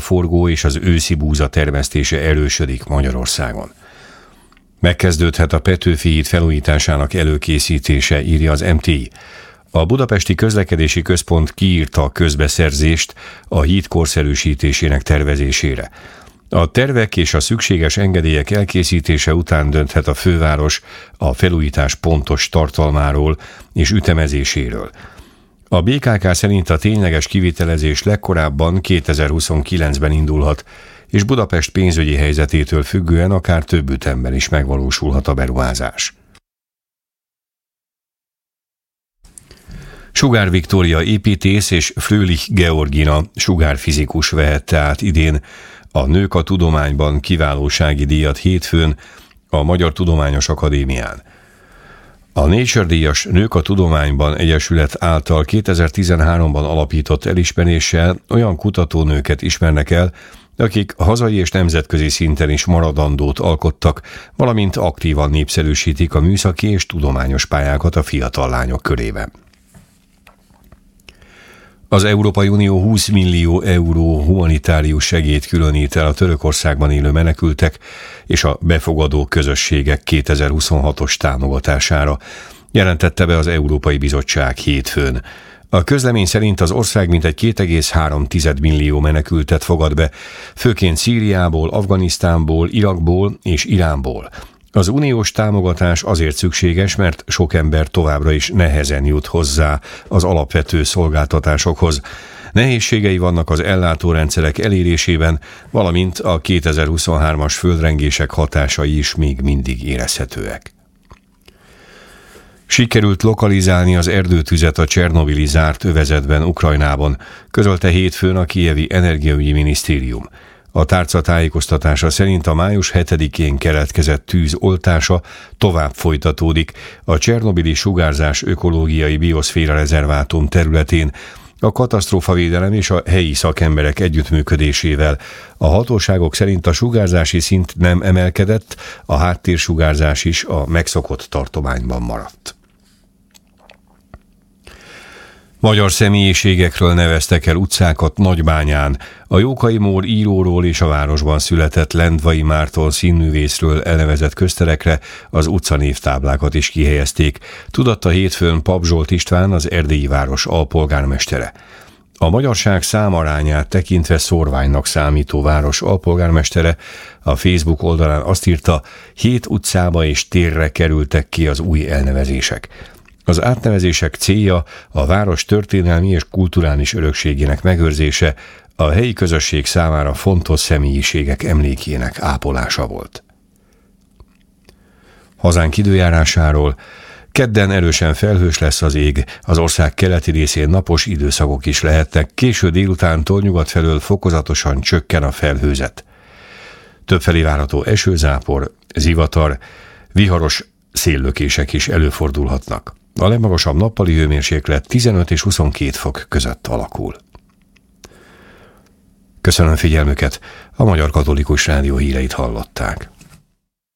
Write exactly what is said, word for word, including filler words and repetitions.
búzaforgó és az őszi búza termesztése erősödik Magyarországon. Megkezdődhet a Petőfi híd felújításának előkészítése, írja az em té i. A Budapesti Közlekedési Központ kiírta a közbeszerzést a híd korszerűsítésének tervezésére. A tervek és a szükséges engedélyek elkészítése után dönthet a főváros a felújítás pontos tartalmáról és ütemezéséről. A bé ká ká szerint a tényleges kivitelezés legkorábban kétezer-huszonkilencben indulhat, és Budapest pénzügyi helyzetétől függően akár több ütemben is megvalósulhat a beruházás. Sugár Viktória építész és Fröhlich Georgina sugárfizikus vehette át idén a Nők a tudományban kiválósági díjat hétfőn a Magyar Tudományos Akadémián. A Nature-díjas Nők a Tudományban Egyesület által kétezer-tizenháromban alapított elismeréssel olyan kutatónőket ismernek el, akik hazai és nemzetközi szinten is maradandót alkottak, valamint aktívan népszerűsítik a műszaki és tudományos pályákat a fiatal lányok körében. Az Európai Unió húsz millió euró humanitárius segélyt különít el a Törökországban élő menekültek és a befogadó közösségek kétezer-huszonhatos támogatására, jelentette be az Európai Bizottság hétfőn. A közlemény szerint az ország mintegy két egész három millió menekültet fogad be, főként Szíriából, Afganisztánból, Irakból és Iránból. Az uniós támogatás azért szükséges, mert sok ember továbbra is nehezen jut hozzá az alapvető szolgáltatásokhoz. Nehézségei vannak az ellátórendszerek elérésében, valamint a kétezer-huszonhármas földrengések hatásai is még mindig érezhetőek. Sikerült lokalizálni az erdőtüzet a csernobili zárt övezetben Ukrajnában, közölte hétfőn a kijevi energiaügyi minisztérium. A tárca tájékoztatása szerint a május hetedikén keletkezett tűz oltása tovább folytatódik a csernobili sugárzás ökológiai bioszféra rezervátum területén, a katasztrófavédelem és a helyi szakemberek együttműködésével. A hatóságok szerint a sugárzási szint nem emelkedett, a háttérsugárzás is a megszokott tartományban maradt. Magyar személyiségekről neveztek el utcákat Nagybányán. A Jókai Mór íróról és a városban született Lendvai Márton színművészről elnevezett közterekre az utcanévtáblákat is kihelyezték, tudatta hétfőn Pap Zsolt István, az erdélyi város alpolgármestere. A magyarság számarányát tekintve szórványnak számító város alpolgármestere a Facebook oldalán azt írta, hét utcába és térre kerültek ki az új elnevezések. Az átnevezések célja a város történelmi és kulturális örökségének megőrzése, a helyi közösség számára fontos személyiségek emlékének ápolása volt. Hazánk időjárásáról: kedden erősen felhős lesz az ég, az ország keleti részén napos időszakok is lehetnek, késő délutántól nyugat felől fokozatosan csökken a felhőzet. Többfelé várható esőzápor, zivatar, viharos széllökések is előfordulhatnak. A legmagasabb nappali hőmérséklet tizenöt és huszonkét fok között alakul. Köszönöm figyelmüket, a Magyar Katolikus Rádió híreit hallották.